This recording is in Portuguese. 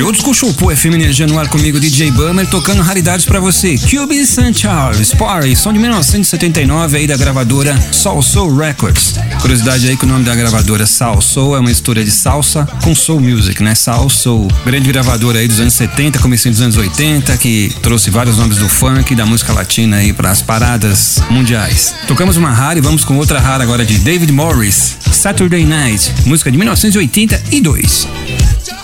De Old School Show Pô, FM Energia no ar comigo, DJ Bummer, tocando raridades pra você. Cube St. Charles, Party, som de 1979 aí da gravadora Soul Soul Records. Curiosidade aí que o nome da gravadora Soul Soul é uma mistura de salsa com soul music, né? Soul Soul, grande gravadora aí dos anos 70, comecinho dos anos 80, que trouxe vários nomes do funk e da música latina aí pras paradas mundiais. Tocamos uma rara e vamos com outra rara agora de David Morris, Saturday Night, música de 1982.